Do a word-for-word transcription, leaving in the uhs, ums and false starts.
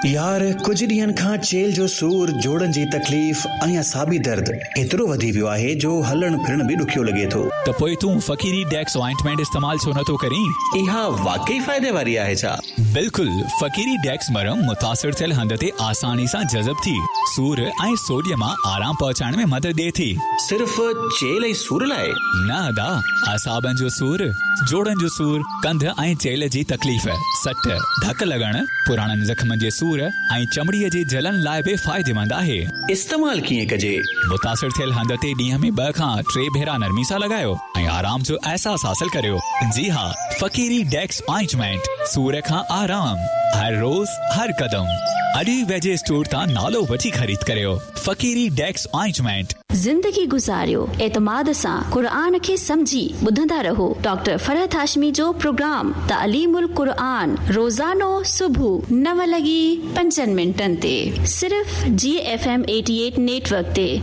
यार कुछ ॾींहंनि खां चेल जो सूर, जोड़नि जी तकलीफ़ ऐं असाबी दर्द एतिरो वधी वियो आहे जो हलण फिरण बि ॾुखियो लॻे थो। त पोइ तूं फ़कीरी डेक्स ऑइंटमेंट इस्तेमाल छो नथो करीं? इहा वाकई फ़ाइदे वारी आहे छा? बिल्कुलु, फ़कीरी डेक्स मरहम मुतासिर थियल हंध ते आसानी सां जज़ब थी सूर ऐं सोडियम मां आराम पहुचाइण में मदद ॾिए थी। सिर्फ़ चेल ऐं सूर लाइ? न अदा, असाबनि जो सूर, जोड़नि जो सूर, कंध ऐं चेल जी तकलीफ़, सट, धक लॻण, पुराणनि ज़ख़्मनि जे सूर ऐं चमड़ीअ जे जलन लाइ बि फ़ाइदेमंद आहे। इस्तेमाल कीअं कजे? मुतासिर थियल हंध ते ॾींहं में ॿ खां टे भेरा नरमी सां लॻायो ऐं आराम जो अहसास हासिल करियो। जी हाँ, फ़कीरी डेक्स ऑइंटमेंट, सूर खां आराम, हर रोज़ हर कदम। अॼु वेझे स्टोर तां नालो वठी ख़रीद करियो। फ़कीरी डेक्स ऑइंटमेंट। ज़िंदगी गुज़ारियो एतमाद सां, क़ुरान खे समझी ॿुधंदा रहो। डॉक्टर फरहत हाशमी जो प्रोग्राम तालीमुल क़ुरान रोज़ानो सुबुह नव लॻी पंजनि मिंटनि ते सिर्फ़ जी एफ एम अठासी नेटवर्क ते।